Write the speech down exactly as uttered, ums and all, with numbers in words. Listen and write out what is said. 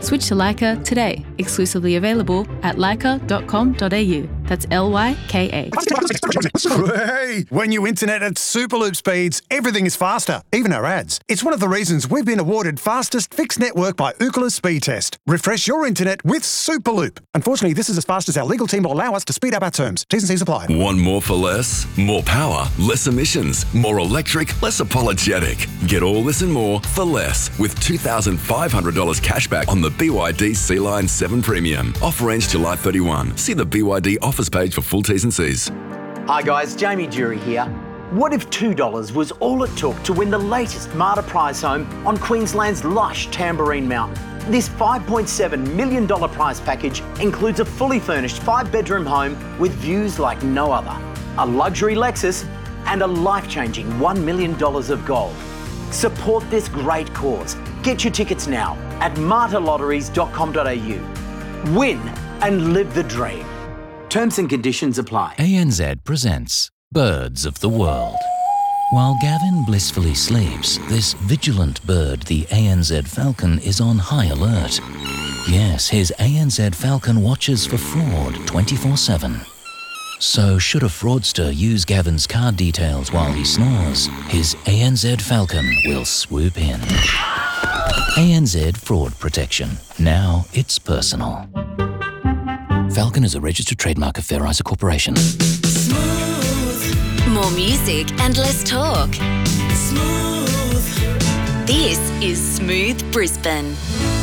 Switch to Lyca today. Exclusively available at lyca dot com dot a u. That's L Y K A. Hey, when you internet at Superloop speeds, everything is faster, even our ads. It's one of the reasons we've been awarded fastest fixed network by Ookla Speed Test. Refresh your internet with Superloop. Unfortunately, this is as fast as our legal team will allow us to speed up our terms. T's and C's apply. Want more for less? More power, less emissions, more electric, less apologetic. Get all this and more for less with two thousand five hundred dollars cashback on the B Y D C-Line seven Premium. Offer ends July thirty-first. See the B Y D offers page for full T's and C's. Hi guys, Jamie Jury here. What if two dollars was all it took to win the latest Marta prize home on Queensland's lush Tamborine Mountain? This five point seven million dollars prize package includes a fully furnished five-bedroom home with views like no other, a luxury Lexus, and a life-changing one million dollars of gold. Support this great cause. Get your tickets now at marta lotteries dot com dot a u. Win and live the dream. Terms and conditions apply. A N Z presents Birds of the World. While Gavin blissfully sleeps, this vigilant bird, the A N Z falcon, is on high alert. Yes, his A N Z falcon watches for fraud twenty-four seven. So should a fraudster use Gavin's card details while he snores, his A N Z falcon will swoop in. A N Z Fraud Protection. Now it's personal. Falcon is a registered trademark of Fair Isa Corporation. Smooth. More music and less talk. Smooth. This is Smooth Brisbane.